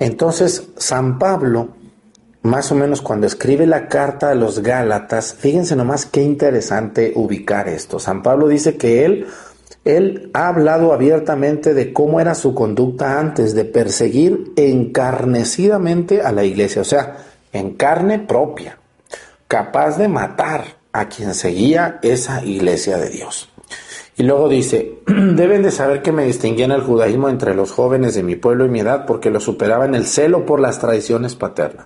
Entonces, San Pablo, más o menos cuando escribe la carta a los Gálatas, fíjense nomás qué interesante ubicar esto. San Pablo dice que él ha hablado abiertamente de cómo era su conducta antes de perseguir encarnecidamente a la iglesia, o sea, en carne propia, capaz de matar a quien seguía esa iglesia de Dios. Y luego dice, deben de saber que me distinguía en el judaísmo entre los jóvenes de mi pueblo y mi edad porque lo superaba en el celo por las tradiciones paternas.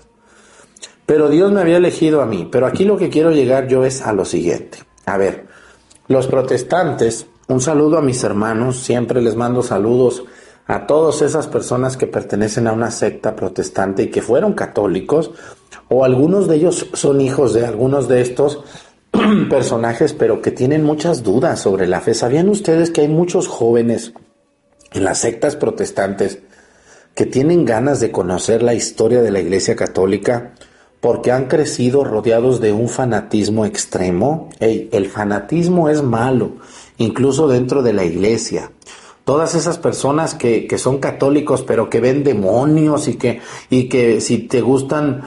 Pero Dios me había elegido a mí. Pero aquí lo que quiero llegar yo es a lo siguiente. A ver, los protestantes, un saludo a mis hermanos, siempre les mando saludos a todas esas personas que pertenecen a una secta protestante y que fueron católicos, o algunos de ellos son hijos de algunos de estos personajes, pero que tienen muchas dudas sobre la fe. ¿Sabían ustedes que hay muchos jóvenes en las sectas protestantes que tienen ganas de conocer la historia de la Iglesia Católica porque han crecido rodeados de un fanatismo extremo? El fanatismo es malo, incluso dentro de la Iglesia. Todas esas personas que son católicos pero que ven demonios y que si te gustan,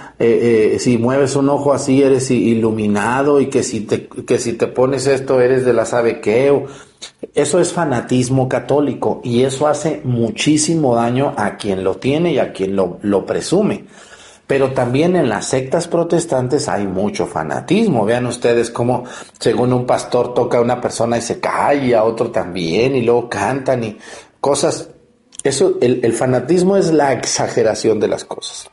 si mueves un ojo así eres iluminado y que si te pones esto eres de la sabe qué. Eso es fanatismo católico y eso hace muchísimo daño a quien lo tiene y a quien lo presume. Pero también en las sectas protestantes hay mucho fanatismo. Vean ustedes cómo según un pastor toca a una persona y se cae, y a otro también, y luego cantan y cosas. Eso, el fanatismo es la exageración de las cosas.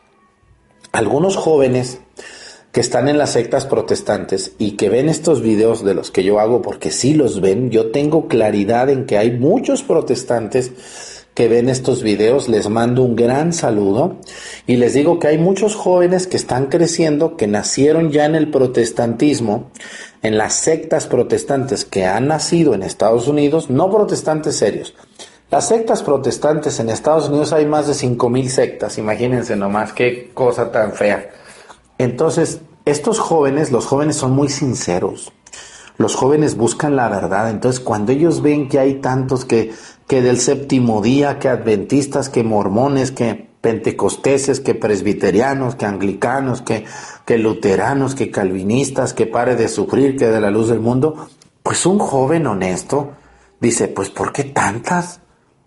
Algunos jóvenes que están en las sectas protestantes y que ven estos videos de los que yo hago, porque sí los ven, yo tengo claridad en que hay muchos protestantes que ven estos videos, les mando un gran saludo y les digo que hay muchos jóvenes que están creciendo, que nacieron ya en el protestantismo, en las sectas protestantes que han nacido en Estados Unidos, no protestantes serios. Las sectas protestantes en Estados Unidos hay más de 5,000 sectas, imagínense nomás qué cosa tan fea. Entonces, estos jóvenes, los jóvenes son muy sinceros. Los jóvenes buscan la verdad. Entonces, cuando ellos ven que hay tantos que del séptimo día, que adventistas, que mormones, que pentecosteses, que presbiterianos, que anglicanos, que luteranos, que calvinistas, que pare de sufrir, que de la luz del mundo, pues un joven honesto dice, pues ¿por qué tantas?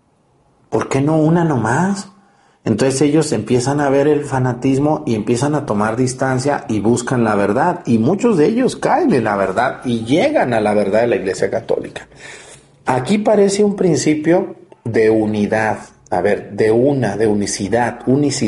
¿Por qué no una nomás? Entonces ellos empiezan a ver el fanatismo y empiezan a tomar distancia y buscan la verdad. Y muchos de ellos caen en la verdad y llegan a la verdad de la Iglesia Católica. Aquí parece un principio de unidad. A ver, de unicidad.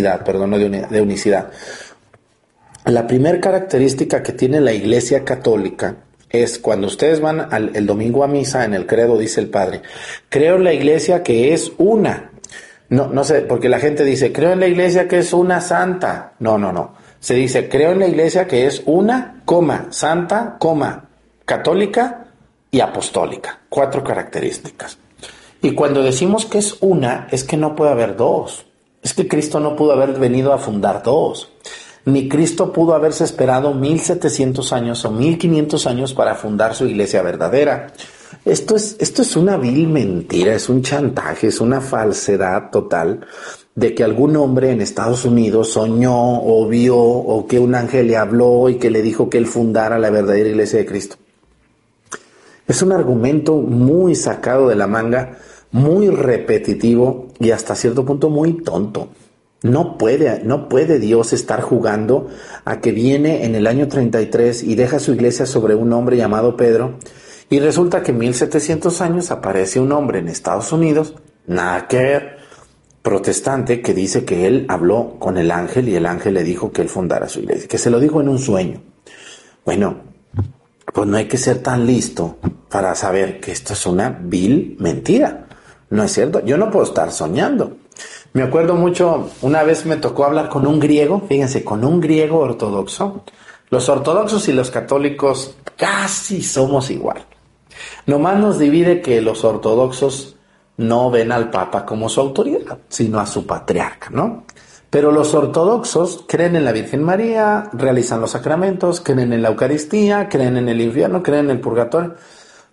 La primera característica que tiene la Iglesia Católica es cuando ustedes van el domingo a misa, en el credo dice el Padre, creo en la Iglesia que es una. No sé, porque la gente dice, creo en la iglesia que es una santa. No. Se dice, creo en la iglesia que es una, santa, católica y apostólica. 4 características. Y cuando decimos que es una, es que no puede haber dos. Es que Cristo no pudo haber venido a fundar dos. Ni Cristo pudo haberse esperado 1700 años o 1500 años para fundar su iglesia verdadera. Esto es una vil mentira, es un chantaje, es una falsedad total de que algún hombre en Estados Unidos soñó o vio o que un ángel le habló y que le dijo que él fundara la verdadera iglesia de Cristo. Es un argumento muy sacado de la manga, muy repetitivo y hasta cierto punto muy tonto. No puede Dios estar jugando a que viene en el año 33 y deja su iglesia sobre un hombre llamado Pedro. Y resulta que en 1700 años aparece un hombre en Estados Unidos, nada que ver, protestante, que dice que él habló con el ángel y el ángel le dijo que él fundara su iglesia, que se lo dijo en un sueño. Bueno, pues no hay que ser tan listo para saber que esto es una vil mentira. ¿No es cierto? Yo no puedo estar soñando. Me acuerdo mucho, una vez me tocó hablar con un griego, fíjense, con un griego ortodoxo. Los ortodoxos y los católicos casi somos igual. Nomás nos divide que los ortodoxos no ven al Papa como su autoridad, sino a su patriarca, ¿no? Pero los ortodoxos creen en la Virgen María, realizan los sacramentos, creen en la Eucaristía, creen en el infierno, creen en el purgatorio.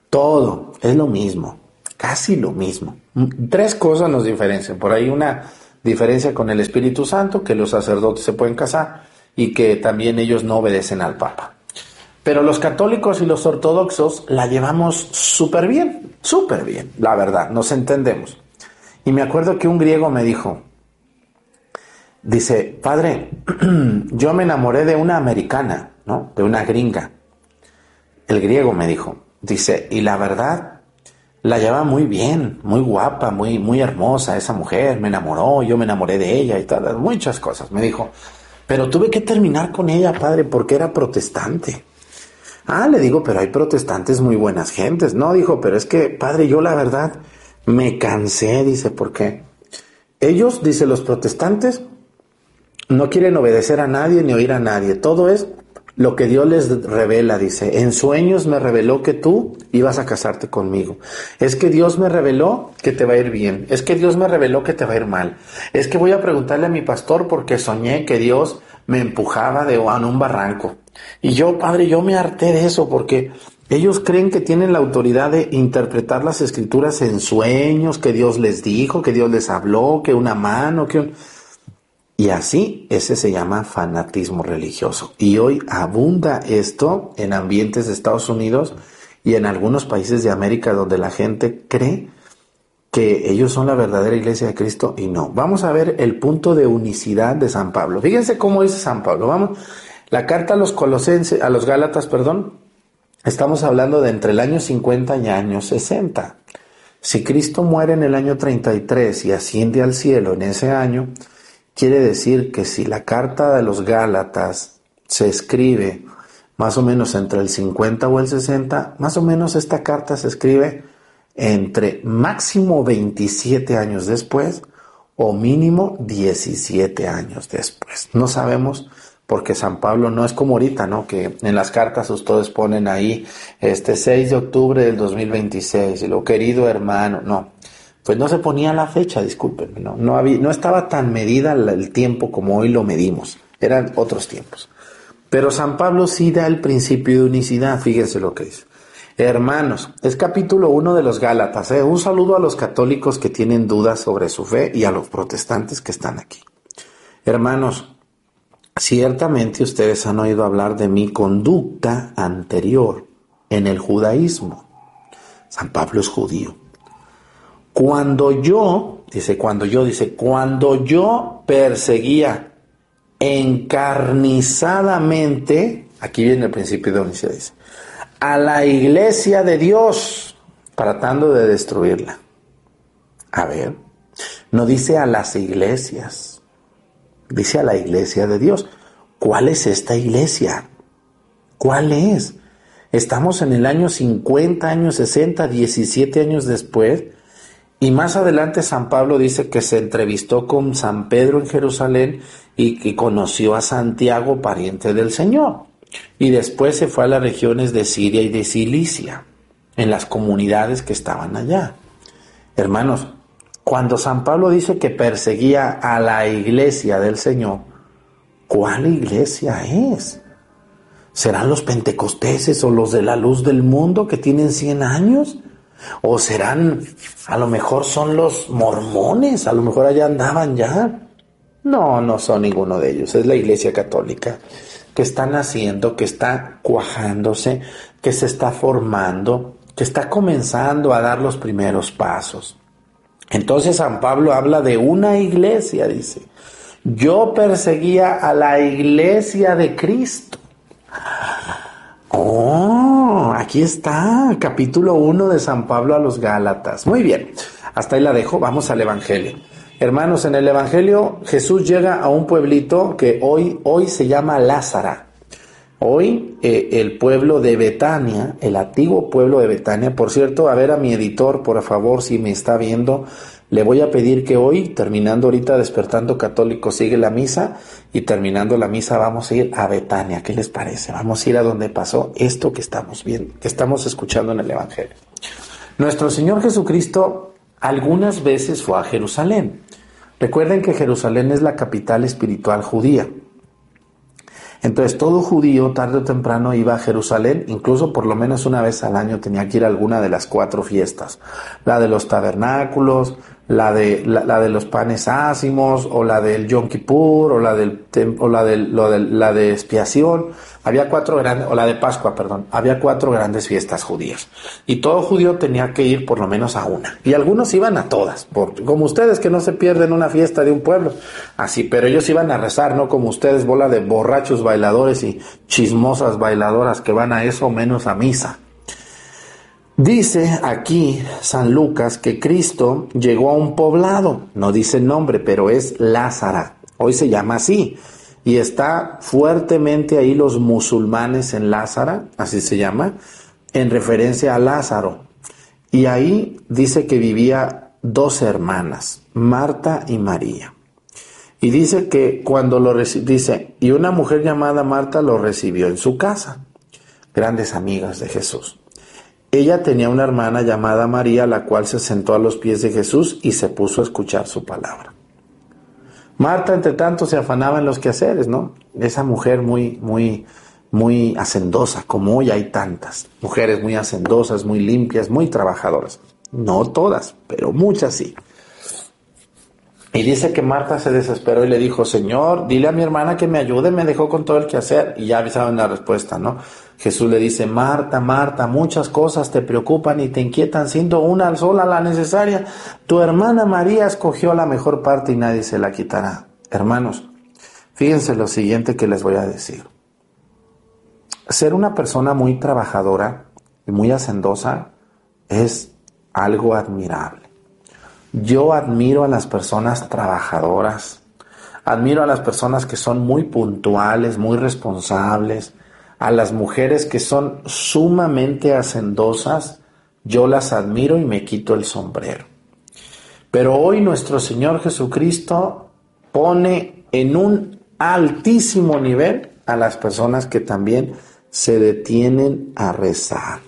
Todo es lo mismo, casi lo mismo. 3 cosas nos diferencian. Por ahí una Diferencia con el Espíritu Santo, que los sacerdotes se pueden casar y que también ellos no obedecen al Papa. Pero los católicos y los ortodoxos la llevamos súper bien, la verdad, nos entendemos. Y me acuerdo que un griego me dijo, dice, padre, yo me enamoré de una americana, ¿no? De una gringa. El griego me dijo, dice, y la verdad, la lleva muy bien, muy guapa, muy hermosa esa mujer, me enamoró, yo me enamoré de ella y tal, muchas cosas. Me dijo, pero tuve que terminar con ella, padre, porque era protestante. Le digo, pero hay protestantes muy buenas gentes. No, dijo, pero es que, padre, yo la verdad me cansé, dice, porque ellos, dice, los protestantes no quieren obedecer a nadie ni oír a nadie. Todo es lo que Dios les revela, dice. En sueños me reveló que tú ibas a casarte conmigo. Es que Dios me reveló que te va a ir bien. Es que Dios me reveló que te va a ir mal. Es que voy a preguntarle a mi pastor porque soñé que Dios me empujaba en un barranco. Y yo, padre, yo me harté de eso porque ellos creen que tienen la autoridad de interpretar las escrituras en sueños, que Dios les dijo, que Dios les habló, que una mano, Y así, ese se llama fanatismo religioso. Y hoy abunda esto en ambientes de Estados Unidos y en algunos países de América donde la gente cree que ellos son la verdadera iglesia de Cristo y no. Vamos a ver el punto de unicidad de San Pablo. Fíjense cómo dice San Pablo. Vamos, la carta a los Gálatas, estamos hablando de entre el año 50 y año 60. Si Cristo muere en el año 33 y asciende al cielo en ese año, quiere decir que si la carta de los Gálatas se escribe más o menos entre el 50 o el 60, más o menos esta carta se escribe entre máximo 27 años después o mínimo 17 años después. No sabemos porque San Pablo no es como ahorita, ¿no? Que en las cartas ustedes ponen ahí 6 de octubre del 2026 y lo querido hermano, no. Pues no se ponía la fecha, discúlpenme, no estaba tan medida el tiempo como hoy lo medimos, eran otros tiempos. Pero San Pablo sí da el principio de unicidad, fíjense lo que dice. Hermanos, es capítulo 1 de los Gálatas, un saludo a los católicos que tienen dudas sobre su fe y a los protestantes que están aquí. Hermanos, ciertamente ustedes han oído hablar de mi conducta anterior en el judaísmo. San Pablo es judío. Cuando yo perseguía encarnizadamente, aquí viene el principio de unicidad, dice, a la iglesia de Dios, tratando de destruirla. A ver, no dice a las iglesias, dice a la iglesia de Dios. ¿Cuál es esta iglesia? ¿Cuál es? Estamos en el año 50, año 60, 17 años después. Y más adelante San Pablo dice que se entrevistó con San Pedro en Jerusalén y que conoció a Santiago, pariente del Señor. Y después se fue a las regiones de Siria y de Cilicia, en las comunidades que estaban allá. Hermanos, cuando San Pablo dice que perseguía a la iglesia del Señor, ¿cuál iglesia es? ¿Serán los pentecosteses o los de la luz del mundo que tienen 100 años? ¿O serán, a lo mejor son los mormones, a lo mejor allá andaban ya? No son ninguno de ellos, es la iglesia católica que está naciendo, que está cuajándose, que se está formando, que está comenzando a dar los primeros pasos. Entonces San Pablo habla de una iglesia, dice, yo perseguía a la iglesia de Cristo. Aquí está, capítulo 1 de San Pablo a los Gálatas. Muy bien, hasta ahí la dejo, vamos al Evangelio. Hermanos, en el Evangelio Jesús llega a un pueblito que hoy se llama Lázara. Hoy el pueblo de Betania, el antiguo pueblo de Betania, por cierto, a ver a mi editor, por favor, si me está viendo, le voy a pedir que hoy, terminando ahorita Despertando Católico, sigue la misa y terminando la misa vamos a ir a Betania. ¿Qué les parece? Vamos a ir a donde pasó esto que estamos viendo, que estamos escuchando en el Evangelio. Nuestro Señor Jesucristo algunas veces fue a Jerusalén. Recuerden que Jerusalén es la capital espiritual judía. Entonces todo judío tarde o temprano iba a Jerusalén, incluso por lo menos una vez al año tenía que ir a alguna de las 4 fiestas. La de los tabernáculos, la de los panes ácimos, o la del Yom Kippur, o la la de expiación. Había cuatro grandes, o la de Pascua, perdón. Había cuatro grandes fiestas judías. Y todo judío tenía que ir por lo menos a una. Y algunos iban a todas, como ustedes que no se pierden una fiesta de un pueblo. Así, pero ellos iban a rezar, no como ustedes, bola de borrachos bailadores y chismosas bailadoras que van a eso menos a misa. Dice aquí San Lucas que Cristo llegó a un poblado, no dice el nombre, pero es Lázara, hoy se llama así, y está fuertemente ahí los musulmanes en Lázara, así se llama, en referencia a Lázaro. Y ahí dice que vivía dos hermanas, Marta y María. Y dice que cuando dice, y una mujer llamada Marta lo recibió en su casa, grandes amigas de Jesús. Ella tenía una hermana llamada María, la cual se sentó a los pies de Jesús y se puso a escuchar su palabra. Marta, entre tanto, se afanaba en los quehaceres, ¿no? Esa mujer muy hacendosa, como hoy hay tantas. Mujeres muy hacendosas, muy limpias, muy trabajadoras. No todas, pero muchas sí. Y dice que Marta se desesperó y le dijo, Señor, dile a mi hermana que me ayude, me dejó con todo el quehacer. Y ya saben la respuesta, ¿no? Jesús le dice, Marta, Marta, muchas cosas te preocupan y te inquietan, siendo una sola la necesaria. Tu hermana María escogió la mejor parte y nadie se la quitará. Hermanos, fíjense lo siguiente que les voy a decir. Ser una persona muy trabajadora y muy hacendosa es algo admirable. Yo admiro a las personas trabajadoras, admiro a las personas que son muy puntuales, muy responsables, a las mujeres que son sumamente hacendosas, yo las admiro y me quito el sombrero. Pero hoy nuestro Señor Jesucristo pone en un altísimo nivel a las personas que también se detienen a rezar.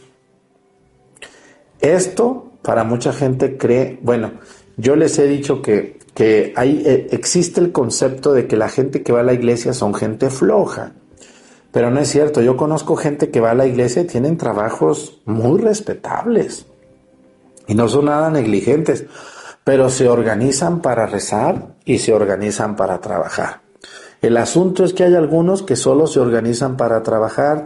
Esto para mucha gente cree, bueno, yo les he dicho que existe el concepto de que la gente que va a la iglesia son gente floja, pero no es cierto. Yo conozco gente que va a la iglesia y tienen trabajos muy respetables y no son nada negligentes, pero se organizan para rezar y se organizan para trabajar. El asunto es que hay algunos que solo se organizan para trabajar,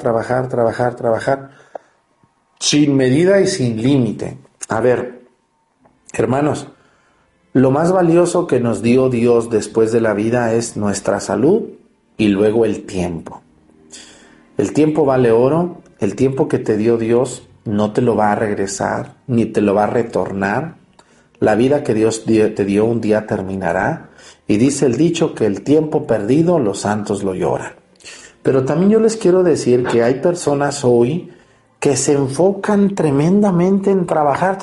sin medida y sin límite. A ver, hermanos, lo más valioso que nos dio Dios después de la vida es nuestra salud y luego el tiempo. El tiempo vale oro, el tiempo que te dio Dios no te lo va a regresar, ni te lo va a retornar. La vida que Dios te dio un día terminará, y dice el dicho que el tiempo perdido los santos lo lloran. Pero también yo les quiero decir que hay personas hoy que se enfocan tremendamente en trabajar,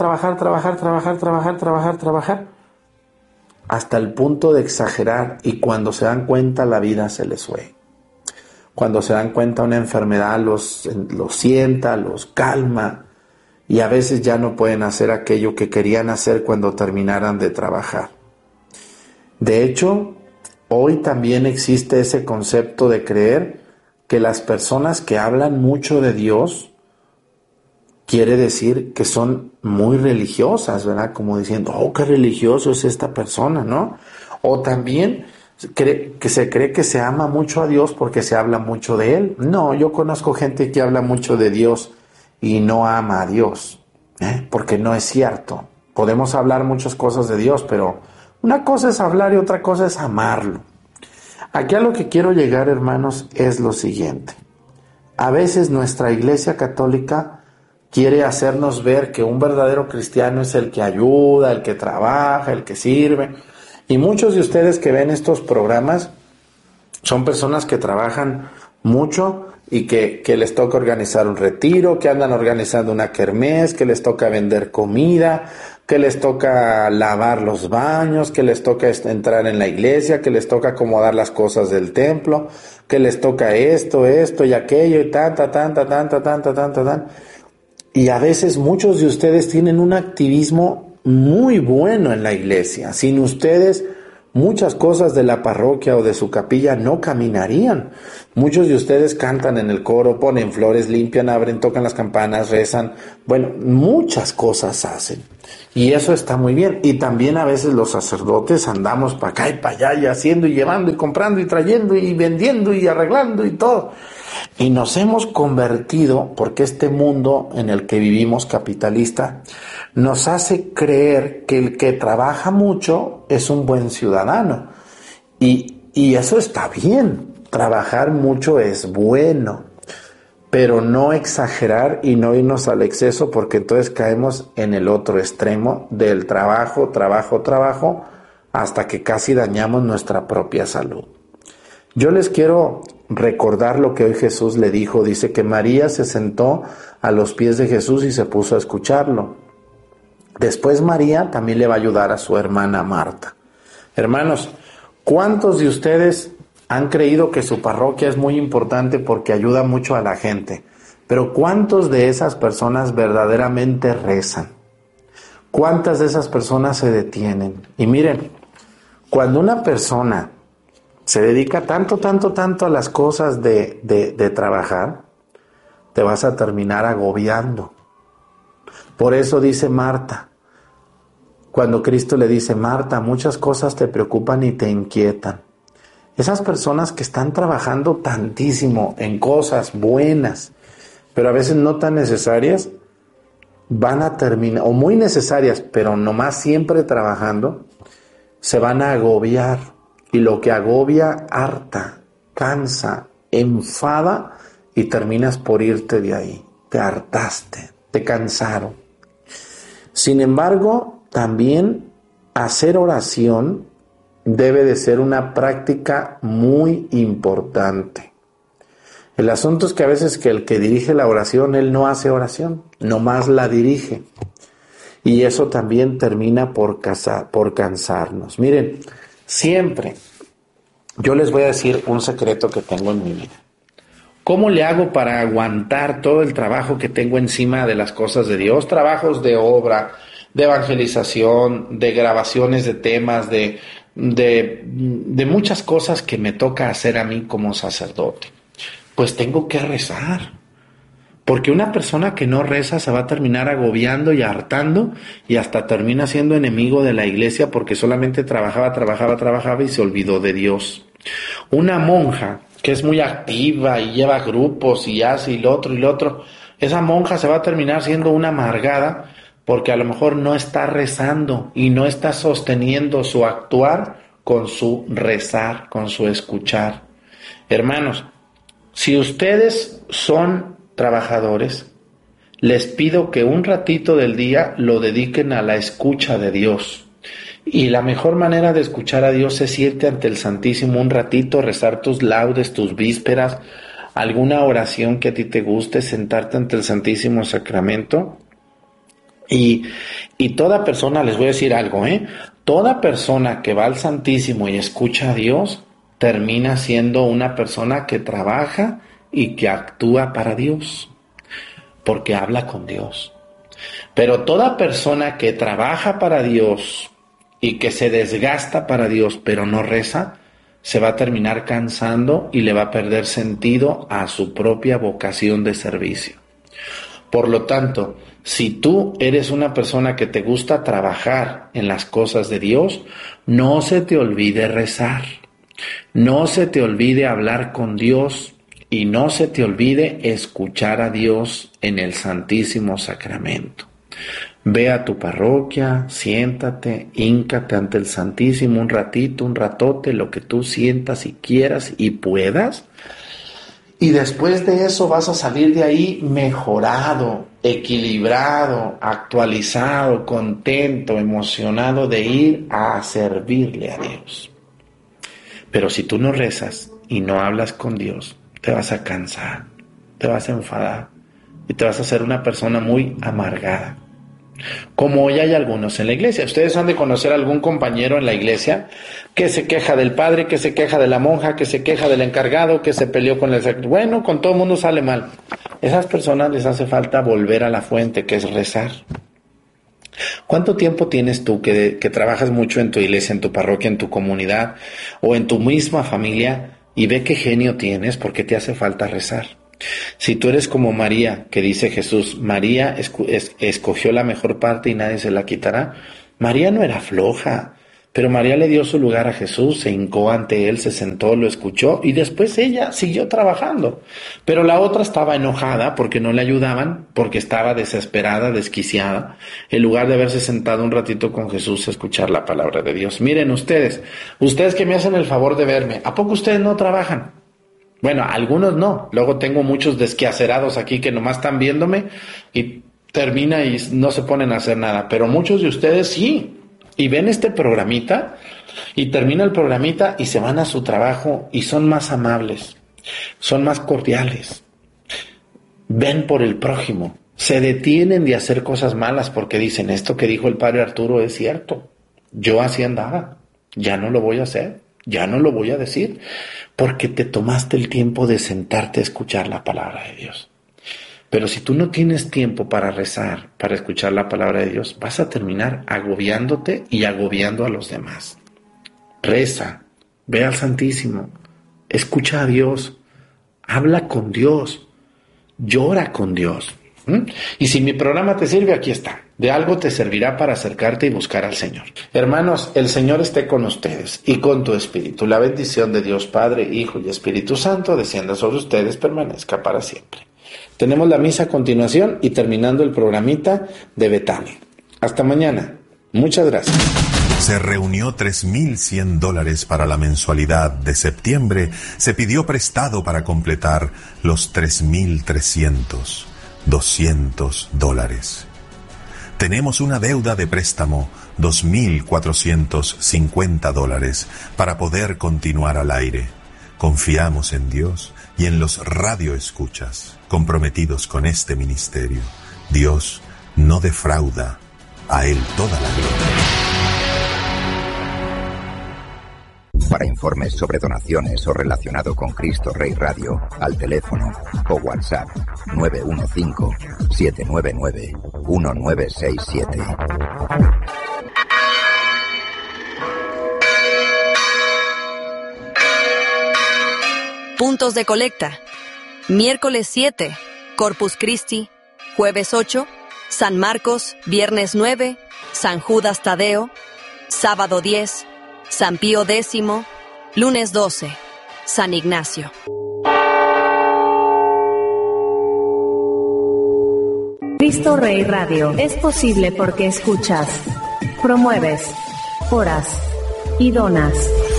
hasta el punto de exagerar, y cuando se dan cuenta la vida se les fue. Cuando se dan cuenta una enfermedad los sienta, los calma, y a veces ya no pueden hacer aquello que querían hacer cuando terminaran de trabajar. De hecho, hoy también existe ese concepto de creer que las personas que hablan mucho de Dios quiere decir que son muy religiosas, ¿verdad? Como diciendo, oh, qué religioso es esta persona, ¿no? O también se cree que se ama mucho a Dios porque se habla mucho de Él. No, yo conozco gente que habla mucho de Dios y no ama a Dios, porque no es cierto. Podemos hablar muchas cosas de Dios, pero una cosa es hablar y otra cosa es amarlo. Aquí a lo que quiero llegar, hermanos, es lo siguiente. A veces nuestra Iglesia Católica quiere hacernos ver que un verdadero cristiano es el que ayuda, el que trabaja, el que sirve. Y muchos de ustedes que ven estos programas son personas que trabajan mucho y que les toca organizar un retiro, que andan organizando una kermés, que les toca vender comida, que les toca lavar los baños, que les toca entrar en la iglesia, que les toca acomodar las cosas del templo, que les toca esto y aquello y tan. Y a veces muchos de ustedes tienen un activismo muy bueno en la iglesia. Sin ustedes, muchas cosas de la parroquia o de su capilla no caminarían. Muchos de ustedes cantan en el coro, ponen flores, limpian, abren, tocan las campanas, rezan. Bueno, muchas cosas hacen. Y eso está muy bien. Y también a veces los sacerdotes andamos para acá y para allá y haciendo y llevando y comprando y trayendo y vendiendo y arreglando y todo. Y nos hemos convertido, porque este mundo en el que vivimos capitalista nos hace creer que el que trabaja mucho es un buen ciudadano. Y eso está bien. Trabajar mucho es bueno, pero no exagerar y no irnos al exceso, porque entonces caemos en el otro extremo del trabajo, hasta que casi dañamos nuestra propia salud. Yo les quiero recordar lo que hoy Jesús le dijo. Dice que María se sentó a los pies de Jesús y se puso a escucharlo. Después María también le va a ayudar a su hermana Marta. Hermanos, ¿cuántos de ustedes han creído que su parroquia es muy importante porque ayuda mucho a la gente? Pero ¿cuántos de esas personas verdaderamente rezan? ¿Cuántas de esas personas se detienen? Y miren, cuando una persona se dedica tanto a las cosas de trabajar, te vas a terminar agobiando. Por eso dice Marta, cuando Cristo le dice, Marta, muchas cosas te preocupan y te inquietan. Esas personas que están trabajando tantísimo en cosas buenas, pero a veces no tan necesarias, van a terminar, o muy necesarias, pero nomás siempre trabajando, se van a agobiar. Y lo que agobia, harta, cansa, enfada, y terminas por irte de ahí. Te hartaste, te cansaron. Sin embargo, también hacer oración debe de ser una práctica muy importante. El asunto es que a veces que el que dirige la oración, él no hace oración, nomás la dirige. Y eso también termina por cansarnos. Miren, siempre, yo les voy a decir un secreto que tengo en mi vida. ¿Cómo le hago para aguantar todo el trabajo que tengo encima de las cosas de Dios? Trabajos de obra, de evangelización, de grabaciones de temas, de muchas cosas que me toca hacer a mí como sacerdote. Pues tengo que rezar. Porque una persona que no reza se va a terminar agobiando y hartando y hasta termina siendo enemigo de la iglesia porque solamente trabajaba y se olvidó de Dios. Una monja que es muy activa y lleva grupos y hace y lo otro, esa monja se va a terminar siendo una amargada porque a lo mejor no está rezando y no está sosteniendo su actuar con su rezar, con su escuchar. Hermanos, si ustedes son trabajadores, les pido que un ratito del día lo dediquen a la escucha de Dios. Y la mejor manera de escuchar a Dios es irte ante el Santísimo un ratito, rezar tus laudes, tus vísperas, alguna oración que a ti te guste, sentarte ante el Santísimo Sacramento. Y toda persona, les voy a decir algo, toda persona que va al Santísimo y escucha a Dios, termina siendo una persona que trabaja y que actúa para Dios, porque habla con Dios. Pero toda persona que trabaja para Dios y que se desgasta para Dios, pero no reza, se va a terminar cansando y le va a perder sentido a su propia vocación de servicio. Por lo tanto, si tú eres una persona que te gusta trabajar en las cosas de Dios, no se te olvide rezar, no se te olvide hablar con Dios y no se te olvide escuchar a Dios en el Santísimo Sacramento. Ve a tu parroquia, siéntate, híncate ante el Santísimo un ratito, un ratote, lo que tú sientas y quieras y puedas. Y después de eso vas a salir de ahí mejorado, equilibrado, actualizado, contento, emocionado de ir a servirle a Dios. Pero si tú no rezas y no hablas con Dios, te vas a cansar, te vas a enfadar y te vas a hacer una persona muy amargada. Como hoy hay algunos en la iglesia. Ustedes han de conocer a algún compañero en la iglesia que se queja del padre, que se queja de la monja, que se queja del encargado, que se peleó con el sacerdote. Bueno, con todo el mundo sale mal. Esas personas les hace falta volver a la fuente, que es rezar. ¿Cuánto tiempo tienes tú que trabajas mucho en tu iglesia, en tu parroquia, en tu comunidad o en tu misma familia y ve qué genio tienes porque te hace falta rezar? Si tú eres como María, que dice Jesús, María escogió la mejor parte y nadie se la quitará. María no era floja, pero María le dio su lugar a Jesús, se hincó ante él, se sentó, lo escuchó y después ella siguió trabajando. Pero la otra estaba enojada porque no le ayudaban, porque estaba desesperada, desquiciada, en lugar de haberse sentado un ratito con Jesús a escuchar la palabra de Dios. Miren ustedes que me hacen el favor de verme, ¿a poco ustedes no trabajan? Bueno, algunos no. Luego tengo muchos desquacerados aquí que nomás están viéndome y termina y no se ponen a hacer nada. Pero muchos de ustedes sí. Y ven este programita y termina el programita y se van a su trabajo y son más amables, son más cordiales. Ven por el prójimo. Se detienen de hacer cosas malas porque dicen, esto que dijo el padre Arturo es cierto. Yo así andaba. Ya no lo voy a hacer. Ya no lo voy a decir, porque te tomaste el tiempo de sentarte a escuchar la palabra de Dios. Pero si tú no tienes tiempo para rezar, para escuchar la palabra de Dios, vas a terminar agobiándote y agobiando a los demás. Reza, ve al Santísimo, escucha a Dios, habla con Dios, llora con Dios. Y si mi programa te sirve, aquí está. De algo te servirá para acercarte y buscar al Señor. Hermanos, el Señor esté con ustedes y con tu espíritu. La bendición de Dios Padre, Hijo y Espíritu Santo descienda sobre ustedes, permanezca para siempre. Tenemos la misa a continuación y terminando el programita de Betania. Hasta mañana. Muchas gracias. Se reunió $3,100 para la mensualidad de septiembre. Se pidió prestado para completar los 3,300. $200. Tenemos una deuda de préstamo, $2,450, para poder continuar al aire. Confiamos en Dios y en los radioescuchas comprometidos con este ministerio. Dios no defrauda, a Él toda la gloria. Para informes sobre donaciones o relacionado con Cristo Rey Radio, al teléfono o WhatsApp 915-799-1967. Puntos de colecta. Miércoles 7, Corpus Christi. Jueves 8, San Marcos. Viernes 9, San Judas Tadeo. Sábado 10, San Pío X. Lunes 12, San Ignacio. Cristo Rey Radio es posible porque escuchas, promueves, oras y donas.